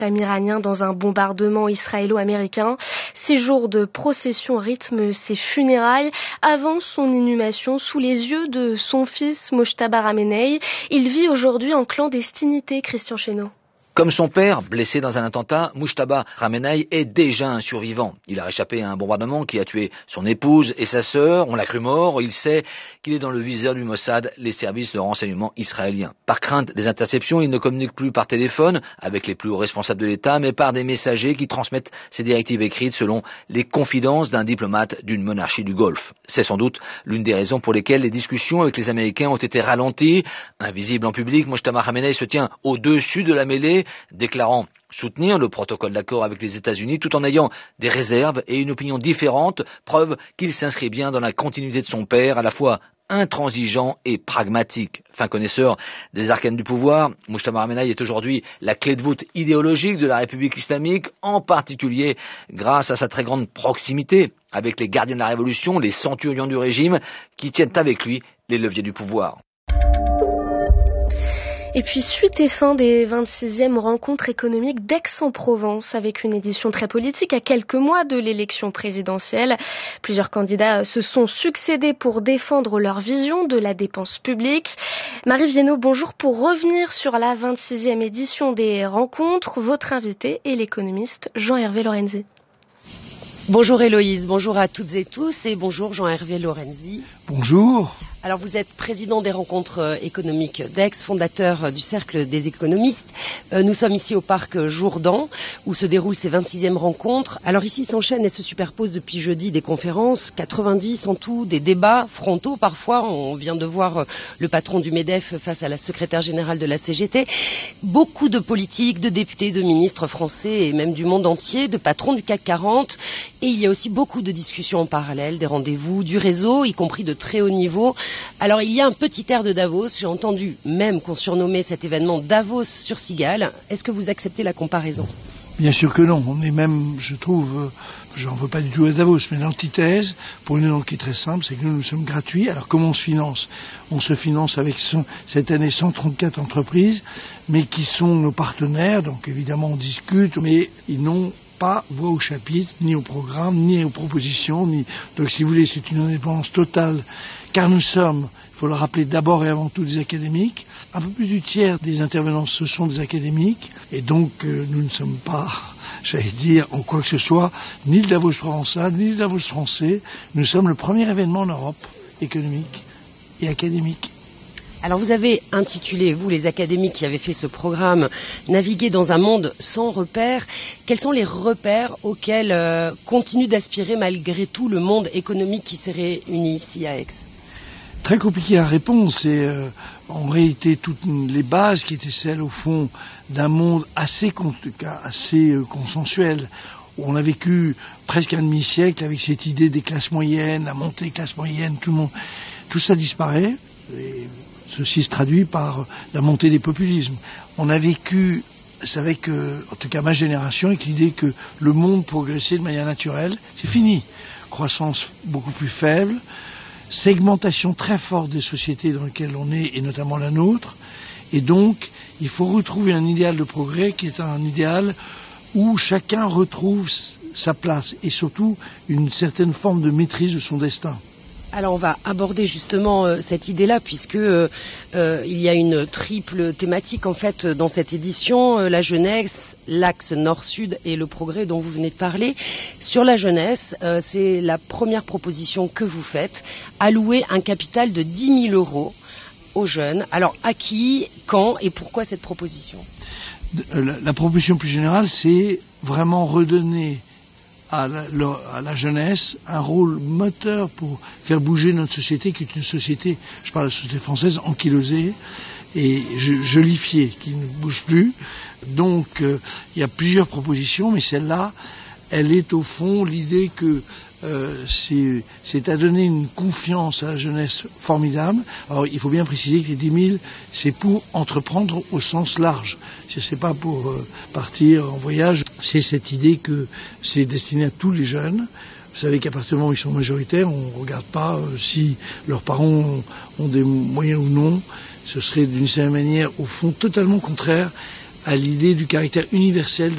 iranien dans un bombardement israélo-américain. 6 jours de procession rythment ses funérailles avant son inhumation sous les yeux de son fils Mojtaba Ramenei. Il vit aujourd'hui en clandestinité, Christian Chesneau. Comme son père, blessé dans un attentat, Mojtaba Ramenei est déjà un survivant. Il a réchappé à un bombardement qui a tué son épouse et sa sœur. On l'a cru mort. Il sait qu'il est dans le viseur du Mossad, les services de renseignement israéliens. Par crainte des interceptions, il ne communique plus par téléphone avec les plus hauts responsables de l'État, mais par des messagers qui transmettent ses directives écrites selon les confidences d'un diplomate d'une monarchie du Golfe. C'est sans doute l'une des raisons pour lesquelles les discussions avec les Américains ont été ralenties. Invisible en public, Mojtaba Ramenei se tient au-dessus de la mêlée, déclarant soutenir le protocole d'accord avec les États-Unis tout en ayant des réserves et une opinion différente, preuve qu'il s'inscrit bien dans la continuité de son père, à la fois intransigeant et pragmatique. Fin connaisseur des arcanes du pouvoir, Mojtaba Ramenei est aujourd'hui la clé de voûte idéologique de la République islamique, en particulier grâce à sa très grande proximité avec les gardiens de la révolution, les centurions du régime, qui tiennent avec lui les leviers du pouvoir. Et puis suite et fin des 26e rencontres économiques d'Aix-en-Provence avec une édition très politique à quelques mois de l'élection présidentielle. Plusieurs candidats se sont succédés pour défendre leur vision de la dépense publique. Marie Viennot, bonjour. Pour revenir sur la 26e édition des rencontres, votre invité est l'économiste Jean-Hervé Lorenzi. Bonjour Héloïse, bonjour à toutes et tous et bonjour Jean-Hervé Lorenzi. Bonjour. Alors vous êtes président des rencontres économiques d'Aix, fondateur du Cercle des économistes. Nous sommes ici au parc Jourdan où se déroulent ces 26e rencontres. Alors ici s'enchaînent et se superposent depuis jeudi des conférences, 90 en tout, des débats frontaux parfois. On vient de voir le patron du MEDEF face à la secrétaire générale de la CGT. Beaucoup de politiques, de députés, de ministres français et même du monde entier, de patrons du CAC 40. Et il y a aussi beaucoup de discussions en parallèle, des rendez-vous, du réseau, y compris de très haut niveau. Alors il y a un petit air de Davos, j'ai entendu même qu'on surnommait cet événement Davos sur Cigale. Est-ce que vous acceptez la comparaison ? Bien sûr que non, on est même, je trouve, j'en veux pas du tout à Davos, mais l'antithèse, pour une raison qui est très simple, c'est que nous sommes gratuits. Alors comment on se finance ? On se finance avec cette année 134 entreprises, mais qui sont nos partenaires, donc évidemment on discute, mais ils n'ont pas voix au chapitre, ni au programme, ni aux propositions, donc si vous voulez, c'est une indépendance totale, car nous sommes, il faut le rappeler, d'abord et avant tout des académiques. Un peu plus du tiers des intervenants, ce sont des académiques, et donc nous ne sommes pas, j'allais dire, en quoi que ce soit, ni le Davos provençal, ni le Davos français. Nous sommes le premier événement en Europe, économique et académique. Alors vous avez intitulé, vous les académiques qui avez fait ce programme, Naviguer dans un monde sans repères. Quels sont les repères auxquels continue d'aspirer malgré tout le monde économique qui s'est réuni ici à Aix ? Très compliqué à répondre, c'est en réalité toutes les bases qui étaient celles au fond d'un monde assez consensuel. On a vécu presque un demi-siècle avec cette idée des classes moyennes, la montée des classes moyennes, tout ça disparaît. Et ceci se traduit par la montée des populismes. On a vécu avec, en tout cas ma génération, avec l'idée que le monde progressait de manière naturelle. C'est fini. Croissance beaucoup plus faible, segmentation très forte des sociétés dans lesquelles on est, et notamment la nôtre. Et donc, il faut retrouver un idéal de progrès qui est un idéal où chacun retrouve sa place et surtout une certaine forme de maîtrise de son destin. Alors on va aborder justement cette idée-là puisque il y a une triple thématique en fait dans cette édition, la jeunesse, l'axe nord-sud et le progrès dont vous venez de parler. Sur la jeunesse, c'est la première proposition que vous faites, allouer un capital de 10 000 euros aux jeunes. Alors à qui, quand et pourquoi cette proposition ? La proposition plus générale, c'est vraiment redonner à la jeunesse un rôle moteur pour faire bouger notre société, qui est une société, je parle de la société française, ankylosée et jolifiée, qui ne bouge plus. Donc il y a plusieurs propositions, mais celle-là, elle est au fond l'idée que c'est à donner une confiance à la jeunesse formidable. Alors il faut bien préciser que les 10 000, c'est pour entreprendre au sens large. C'est pas pour partir en voyage. C'est cette idée que c'est destiné à tous les jeunes. Vous savez qu'à partir du moment où ils sont majoritaires, on ne regarde pas si leurs parents ont des moyens ou non. Ce serait d'une certaine manière, au fond, totalement contraire à l'idée du caractère universel